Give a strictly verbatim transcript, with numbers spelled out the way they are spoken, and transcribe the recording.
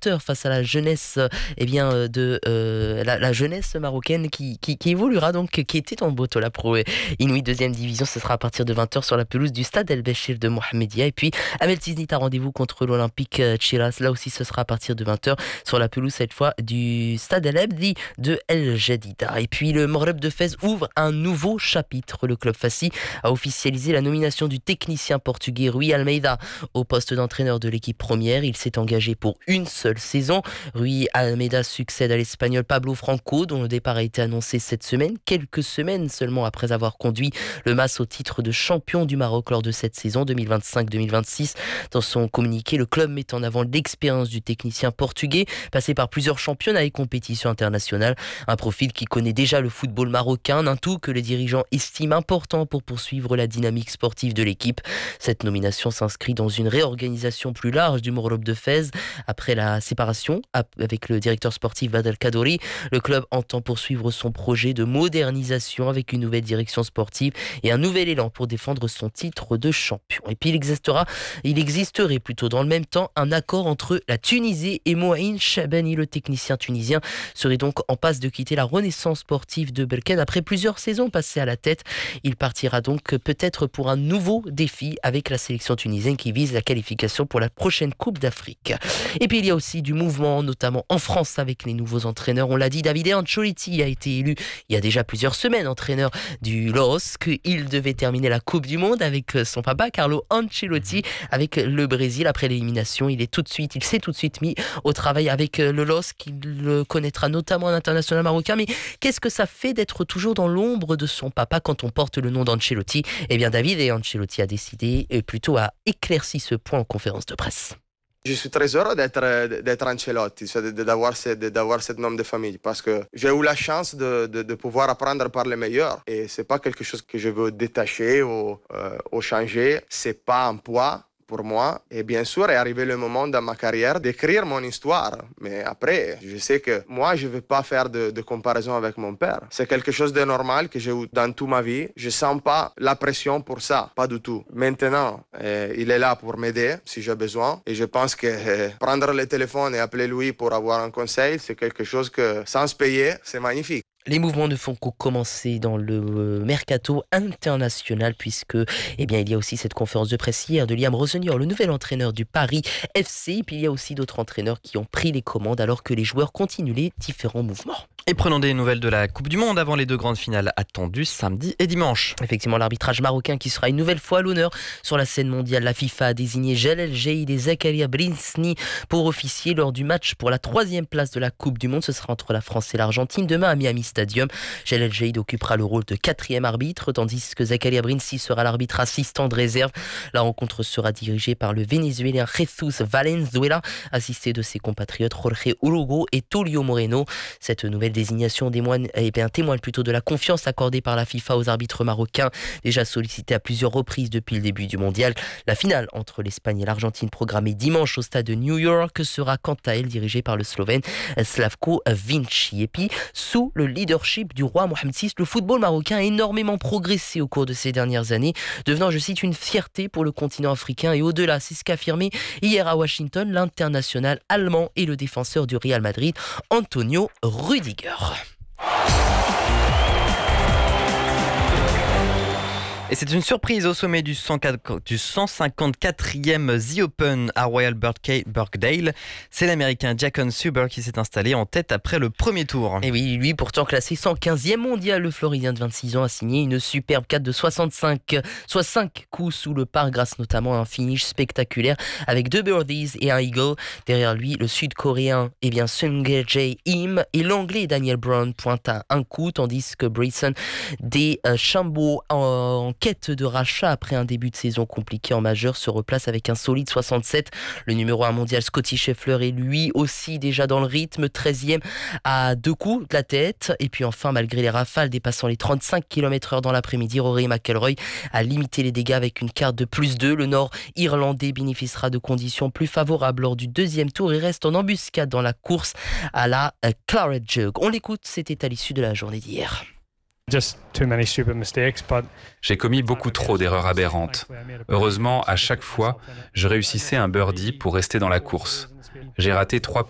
vingt heures face à la jeunesse, eh bien, de euh, la, la jeunesse marocaine qui, qui, qui évoluera donc, qui était en Botola Pro Inuit deuxième division. Ce sera à partir de vingt heures sur la pelouse du stade El Béchir de Mohamedia. Et puis, Amel Tiznit a rendez-vous contre l'Olympique Chiras. Là aussi, ce sera à partir de vingt heures sur la pelouse, cette fois, du stade El Abdi de El Jadida. Et puis, le Maghreb de Fès ouvre un nouveau chapitre. Le club Fassi a officialisé la nomination du technicien portugais Rui Almeida au poste d'entraîneur de l'équipe première. Il s'est engagé pour une seule saison. Rui Almeida succède à l'Espagnol Pablo Franco, dont le départ a été annoncé cette semaine, quelques semaines seulement après avoir conduit le M A S au titre de champion du Maroc lors de cette saison deux mille vingt-cinq deux mille vingt-six. Dans son communiqué, le club met en avant l'expérience du technicien portugais, passé par plusieurs championnats et compétitions internationales. Un profil qui connaît déjà le football marocain, un tout que les dirigeants estiment important pour poursuivre la dynamique sportive de l'équipe. Cette nomination s'inscrit dans une réorganisation plus large du Maghreb de Fès. Après la séparation avec le directeur sportif Badal Kadori, le club entend poursuivre son projet de modernisation avec une nouvelle direction sportive et un nouvel élan pour défendre son titre de champion. Et puis il existera, il existerait plutôt dans le même temps un accord entre la Tunisie et Mouaïn Chabani. Le technicien tunisien serait donc en passe de quitter la renaissance sportive de Berkane après plusieurs saisons passées à la tête. Il partira donc peut-être pour un nouveau défi avec la sélection tunisienne qui vise la qualification pour la prochaine Coupe d'Afrique. Et puis il y a aussi du mouvement, notamment en France avec les nouveaux entraîneurs. On l'a dit, Davide Ancelotti a été élu il y a déjà plusieurs semaines entraîneur du L O S C. Il devait terminer la Coupe du Monde avec son papa Carlo Ancelotti avec le Brésil. Après l'élimination, il est tout de suite, il s'est tout de suite mis au travail avec le L O S C, qu'il le connaîtra notamment à l'international marocain. Mais qu'est-ce que ça fait d'être toujours dans l'ombre de son papa quand on porte le nom d'Ancelotti? Eh bien, Davide Ancelotti a décidé plutôt à éclaircir ce point en conférence de presse. Je suis très heureux d'être, d'être Ancelotti, d'avoir ce, d'avoir ce nom de famille, parce que j'ai eu la chance de, de, de pouvoir apprendre par les meilleurs. Et c'est pas quelque chose que je veux détacher ou, euh, ou changer. C'est pas un poids pour moi. Et bien sûr, est arrivé le moment dans ma carrière d'écrire mon histoire. Mais après, je sais que moi, je ne vais pas faire de, de comparaison avec mon père. C'est quelque chose de normal que j'ai eu dans toute ma vie. Je ne sens pas la pression pour ça, pas du tout. Maintenant, euh, il est là pour m'aider si j'ai besoin. Et je pense que euh, prendre le téléphone et appeler lui pour avoir un conseil, c'est quelque chose que, sans se payer, c'est magnifique. Les mouvements ne font que commencer dans le mercato international puisque eh bien, il y a aussi cette conférence de presse hier de Liam Rosenior, le nouvel entraîneur du Paris F C. Et puis il y a aussi d'autres entraîneurs qui ont pris les commandes alors que les joueurs continuent les différents mouvements. Et prenons des nouvelles de la Coupe du Monde avant les deux grandes finales attendues samedi et dimanche. Effectivement, l'arbitrage marocain qui sera une nouvelle fois à l'honneur sur la scène mondiale. La FIFA a désigné Jalel Jeïd et Zakaria Brinsni pour officier lors du match pour la troisième place de la Coupe du Monde. Ce sera entre la France et l'Argentine demain à Miami Stadium. Jalel Jeïd occupera le rôle de quatrième arbitre, tandis que Zakaria Brinsni sera l'arbitre assistant de réserve. La rencontre sera dirigée par le Vénézuélien Jesus Valenzuela, assisté de ses compatriotes Jorge Urugo et Tulio Moreno. Cette nouvelle désignation témoigne, eh bien, témoigne plutôt de la confiance accordée par la FIFA aux arbitres marocains, déjà sollicités à plusieurs reprises depuis le début du mondial. La finale entre l'Espagne et l'Argentine, programmée dimanche au stade de New York, sera quant à elle dirigée par le Slovène Slavko Vinci. Et puis, sous le leadership du roi Mohamed six, le football marocain a énormément progressé au cours de ces dernières années, devenant, je cite, une fierté pour le continent africain et au-delà. C'est ce qu'a affirmé hier à Washington l'international allemand et le défenseur du Real Madrid, Antonio Rüdiger. Et c'est une surprise au sommet du cent cinquante-quatrième The Open à Royal Birkdale. C'est l'Américain Jackson Suber qui s'est installé en tête après le premier tour. Et oui, lui, pourtant classé cent quinzième mondial, le Floridien de vingt-six ans a signé une superbe cote de soixante-cinq, soit cinq coups sous le par grâce notamment à un finish spectaculaire avec deux birdies et un eagle. Derrière lui, le Sud-Coréen eh bien, Sungjae Jae Im et l'Anglais Daniel Brown pointent à un coup, tandis que Bryson des euh, Chambeau en quête de rachat après un début de saison compliqué en majeur se replace avec un solide soixante-sept. Le numéro un mondial Scotty Scheffler est lui aussi déjà dans le rythme, treizième à deux coups de la tête. Et puis enfin, malgré les rafales dépassant les trente-cinq kilomètres heure dans l'après-midi, Rory McIlroy a limité les dégâts avec une carte de plus deux. Le Nord-Irlandais bénéficiera de conditions plus favorables lors du deuxième tour et reste en embuscade dans la course à la Claret Jug. On l'écoute, c'était à l'issue de la journée d'hier. J'ai commis beaucoup trop d'erreurs aberrantes. Heureusement, à chaque fois, je réussissais un birdie pour rester dans la course. J'ai raté trois